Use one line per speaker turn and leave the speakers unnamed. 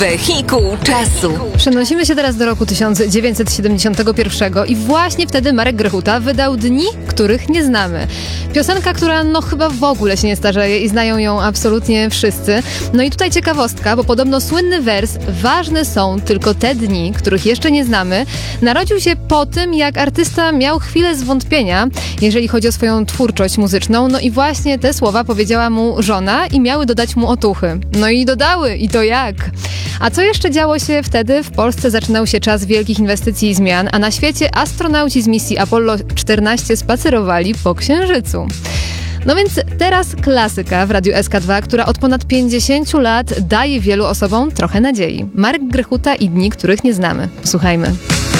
Wehikuł czasu.
Przenosimy się teraz do roku 1971 i właśnie wtedy Marek Grechuta wydał Dni, których nie znamy. Piosenka, która chyba w ogóle się nie starzeje i znają ją absolutnie wszyscy. No i tutaj ciekawostka, bo podobno słynny wers "Ważne są tylko te dni, których jeszcze nie znamy" narodził się po tym, jak artysta miał chwilę zwątpienia, jeżeli chodzi o swoją twórczość muzyczną. No i właśnie te słowa powiedziała mu żona i miały dodać mu otuchy. No i dodały, i to jak? A co jeszcze działo się wtedy? W Polsce zaczynał się czas wielkich inwestycji i zmian, a na świecie astronauci z misji Apollo 14 spacerowali po Księżycu. No więc teraz klasyka w Radiu SK2, która od ponad 50 lat daje wielu osobom trochę nadziei. Marek Grechuta i Dni, których nie znamy. Posłuchajmy.